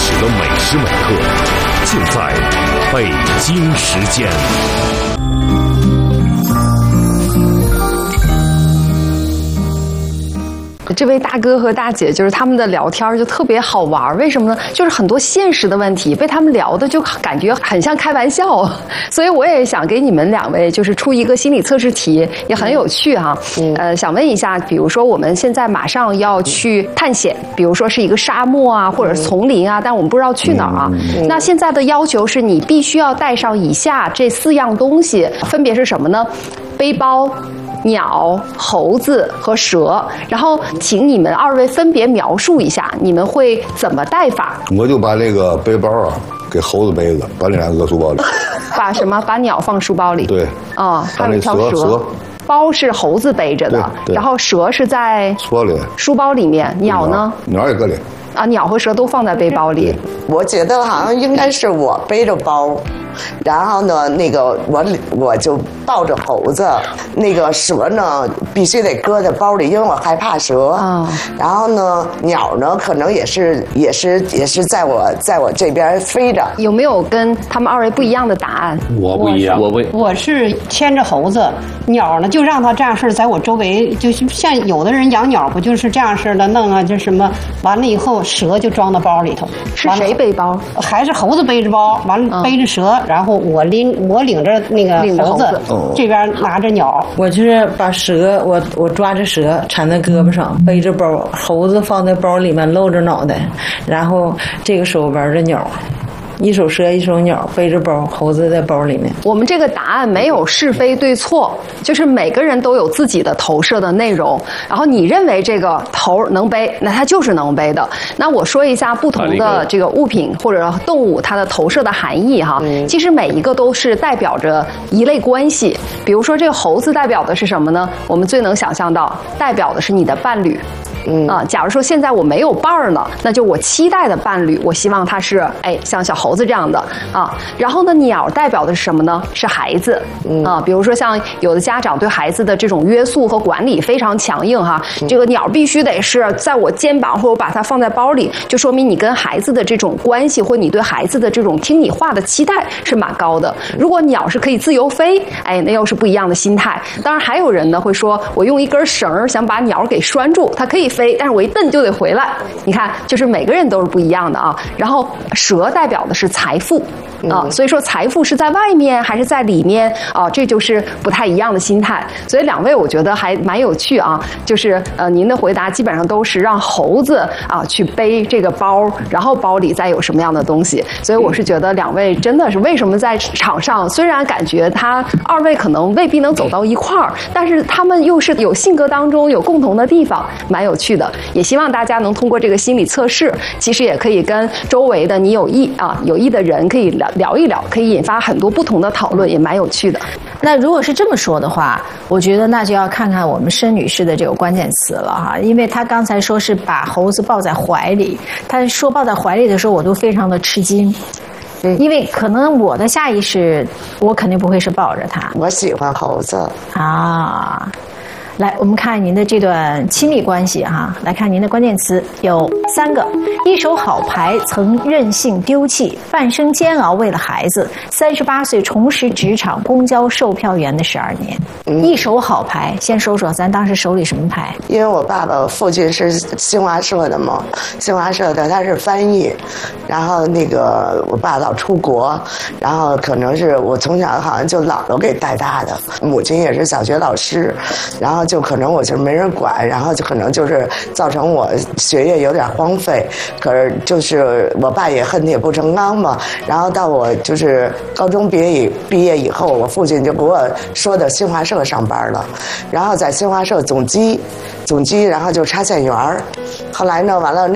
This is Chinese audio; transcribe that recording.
史的每时每刻，尽在北京时间。 这位大哥和大姐就是他们的聊天就特别好玩，为什么呢？就是很多现实的问题被他们聊的就感觉很像开玩笑，所以我也想给你们两位就是出一个心理测试题，也很有趣哈。想问一下，比如说我们现在马上要去探险，比如说是一个沙漠啊，或者是丛林啊，但我们不知道去哪儿啊。那现在的要求是你必须要带上以下这4样东西，分别是什么呢？背包、鸟、猴子和蛇，然后请你们2位分别描述一下你们会怎么带法。 我就把那个背包啊给猴子背着，把那2个搁书包里。 把什么？把鸟放书包里。 对。 还有一条蛇。包是猴子背着的，然后蛇是在书包里面。鸟呢？ 鸟也搁里。 啊，鸟和蛇都放在背包里。 我觉得好像应该是我背着包，然后呢，那个我就抱着猴子，那个蛇呢必须得搁在包里，因为我害怕蛇。然后呢，鸟呢可能也是在我这边飞着。 有没有跟他们2位不一样的答案？ 我不一样， 我是牵着猴子，鸟呢就让它这样式在我周围，就是像有的人养鸟不就是这样式的弄啊，就什么完了以后蛇就装到包里头。 是谁背包？ 还是猴子背着包，完了背着蛇，然后我领着那个猴子，这边拿着鸟。 我就是把蛇，我抓着蛇缠在胳膊上，背着包，猴子放在包里面露着脑袋，然后这个手玩着鸟。一手蛇一手鸟，背着包，猴子在包里面。 我们这个答案没有是非对错，就是每个人都有自己的投射的内容。然后你认为这个头能背，那它就是能背的。那我说一下不同的这个物品或者动物它的投射的含义哈。其实每一个都是代表着一类关系。比如说这个猴子代表的是什么呢？我们最能想象到，代表的是你的伴侣。假如说现在我没有伴儿呢，那就我期待的伴侣，我希望他是像小猴子这样的啊。然后呢，鸟代表的是什么呢？是孩子啊。比如说像有的家长对孩子的这种约束和管理非常强硬哈，这个鸟必须得是在我肩膀，或者我把它放在包里，就说明你跟孩子的这种关系，或你对孩子的这种听你话的期待是蛮高的。如果鸟是可以自由飞，那又是不一样的心态。当然还有人呢会说，我用一根绳想把鸟给拴住，它可以飞，但是我一蹬就得回来。你看，就是每个人都是不一样的啊。然后蛇代表的是财富啊，所以说财富是在外面还是在里面啊，这就是不太一样的心态。所以2位我觉得还蛮有趣啊，就是您的回答基本上都是让猴子啊去背这个包，然后包里再有什么样的东西。所以我是觉得2位真的是为什么在场上，虽然感觉2位可能未必能走到一块儿，但是他们又是有性格当中有共同的地方，蛮有趣的。也希望大家能通过这个心理测试，其实也可以跟周围的你有意的人可以聊一聊，可以引发很多不同的讨论，也蛮有趣的。 那如果是这么说的话，我觉得那就要看看我们申女士的这个关键词了哈，因为她刚才说是把猴子抱在怀里，她说抱在怀里的时候，我都非常的吃惊。因为可能我的下意识，我肯定不会是抱着它。 我喜欢猴子啊。来，我们看您的这段亲密关系哈。来看您的关键词有3个：一手好牌，曾任性丢弃，半生煎熬为了孩子，38岁重拾职场，公交售票员的12年。一手好牌，先说说咱当时手里什么牌？ 因为我爸爸父亲是新华社的嘛，新华社的他是翻译，然后那个我爸老出国，然后可能是我从小好像就姥姥给带大的，母亲也是小学老师，然后就可能我就没人管，然后就可能就是造成我学业有点荒废。可是就是我爸也恨铁不成钢嘛，然后到我就是高中毕业以后，我父亲就给我说到新华社上班了，然后在新华社总机，然后就插线员。后来呢，完了